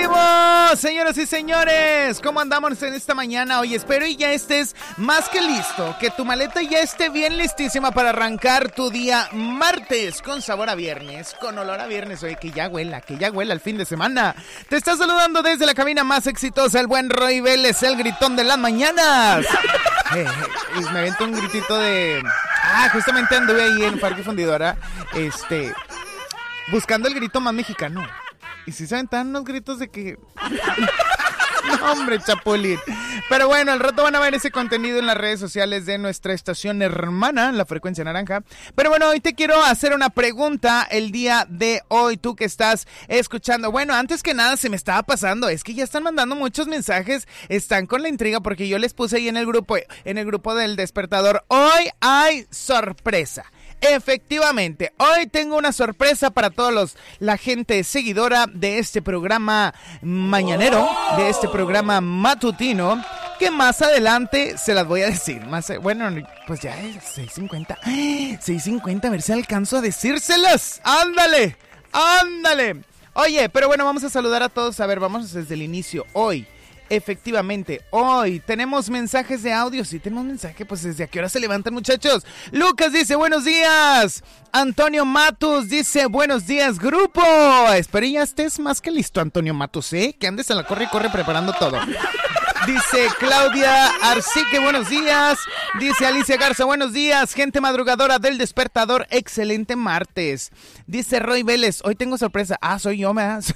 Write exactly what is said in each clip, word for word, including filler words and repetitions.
vivo, señoras y señores. ¿Cómo andamos en esta mañana? Oye, espero y ya estés más que listo, que tu maleta ya esté bien listísima para arrancar tu día martes con sabor a viernes, con olor a viernes. Oye, que ya huela, que ya huela el fin de semana. Te está saludando desde la cabina más exitosa el buen Roy Vélez, el gritón de las mañanas. eh, eh, y me aventó un gritito de... Ah, justamente anduve ahí en Parque Fundidora, este, buscando el grito más mexicano. Y si se aventaban unos gritos de que... No, hombre, chapulín. Pero bueno, al rato van a ver ese contenido en las redes sociales de nuestra estación hermana, La Frecuencia Naranja. Pero bueno, hoy te quiero hacer una pregunta el día de hoy, tú que estás escuchando. Bueno, antes que nada se me estaba pasando, es que ya están mandando muchos mensajes, están con la intriga porque yo les puse ahí en el grupo, en el grupo del Despertador. Hoy hay sorpresa. Efectivamente, hoy tengo una sorpresa para todos los, la gente seguidora de este programa mañanero, de este programa matutino, que más adelante se las voy a decir. Más, bueno, pues ya es seis cincuenta, seis cincuenta, a ver si alcanzo a decírselas. ¡Ándale! ¡Ándale! Oye, pero bueno, vamos a saludar a todos. A ver, vamos desde el inicio. Hoy, efectivamente, hoy tenemos mensajes de audio. Sí, tenemos mensaje, pues desde a qué hora se levantan, muchachos. Lucas dice, buenos días. Antonio Matus dice, buenos días, grupo. Espero ya estés más que listo, Antonio Matus, ¿eh? Que andes a la corre y corre preparando todo. Dice Claudia Arcique, buenos días. Dice Alicia Garza, buenos días. Gente madrugadora del Despertador, excelente martes. Dice Roy Vélez, hoy tengo sorpresa. Ah, soy yo, ¿me das?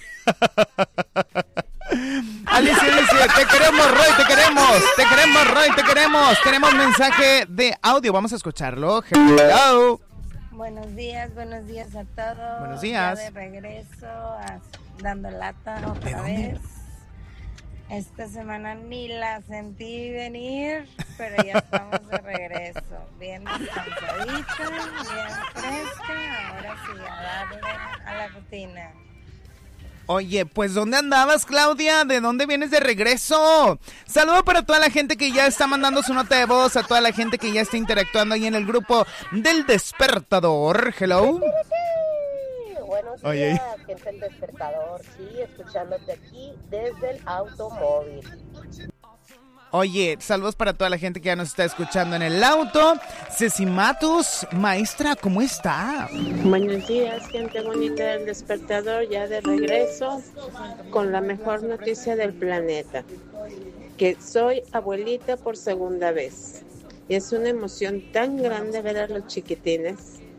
Alicia dice, te queremos, Roy, te queremos. Te queremos, Roy, te queremos. Tenemos mensaje de audio, vamos a escucharlo. Hello. Buenos días, buenos días a todos. Buenos días. Ya de regreso, a, dando lata otra vez. Esta semana ni la sentí venir, pero ya estamos de regreso. Bien descansadita, bien fresca. Ahora sí, a darle a la rutina. Oye, pues ¿dónde andabas, Claudia? ¿De dónde vienes de regreso? Saludo para toda la gente que ya está mandando su nota de voz, a toda la gente que ya está interactuando ahí en el grupo del Despertador. Hello. Buenos días, Oye. gente del Despertador, sí, escuchándote aquí desde el automóvil. Oye, saludos para toda la gente que ya nos está escuchando en el auto. Ceci Matus, maestra, ¿cómo está? Buenos días, gente bonita del Despertador, ya de regreso con la mejor noticia del planeta, que soy abuelita por segunda vez. Y es una emoción tan grande ver a los chiquitines.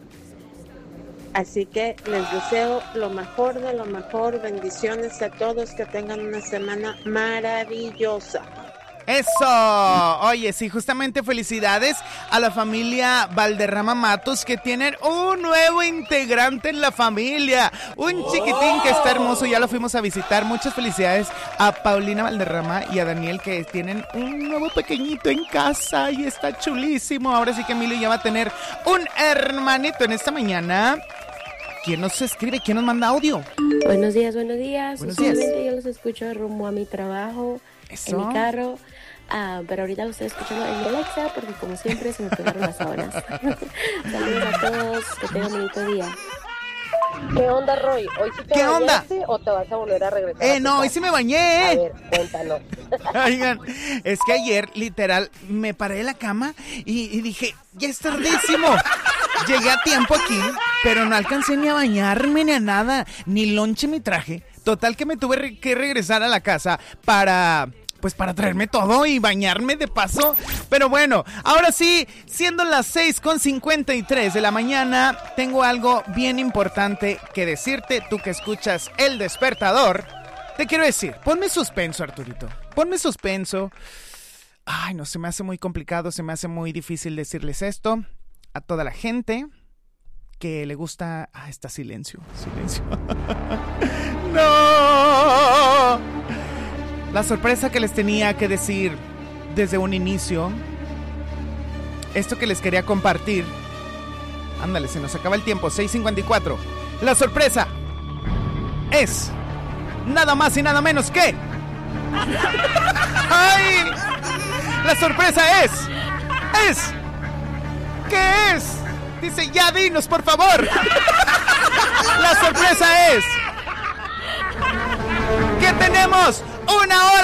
Así que les deseo lo mejor de lo mejor, bendiciones a todos, que tengan una semana maravillosa. ¡Eso! Oye, sí, justamente felicidades a la familia Valderrama Matos, que tienen un nuevo integrante en la familia. Un chiquitín que está hermoso, ya lo fuimos a visitar. Muchas felicidades a Paulina Valderrama y a Daniel, que tienen un nuevo pequeñito en casa y está chulísimo. Ahora sí que Emilio ya va a tener un hermanito en esta mañana. ¿Quién nos escribe? ¿Quién nos manda audio? Buenos días, buenos días. Buenos Usualmente días. yo los escucho rumbo a mi trabajo, Eso. en mi carro. Ah, pero ahorita lo estoy escuchando en mi Alexa porque como siempre se me pegaron las sábanas. Saludos a todos, que tengan un bonito día. ¿Qué onda, Roy? ¿Hoy sí te ¿Qué onda? bañaste o te vas a volver a regresar? Eh, a tu no, hoy casa? sí me bañé. A ver, cuéntanos. Oigan, es que ayer, literal, me paré de la cama y, y dije, ya es tardísimo. Llegué a tiempo aquí, pero no alcancé ni a bañarme ni a nada, ni lonche mi traje. Total que me tuve re- que regresar a la casa para... pues para traerme todo y bañarme de paso. Pero bueno, ahora sí, siendo las seis con cincuenta y tres de la mañana, tengo algo bien importante que decirte, tú que escuchas El Despertador. Te quiero decir, ponme suspenso, Arturito, ponme suspenso. Ay, no, se me hace muy complicado, se me hace muy difícil decirles esto a toda la gente que le gusta... Ah, está silencio, silencio. ¡No! La sorpresa que les tenía que decir desde un inicio, esto que les quería compartir. Ándale, se nos acaba el tiempo, seis cincuenta y cuatro. La sorpresa es nada más y nada menos que... ¡Ay! La sorpresa es... Es... ¿Qué es? Dice, ya dinos, por favor. La sorpresa es... que tenemos tenemos una hora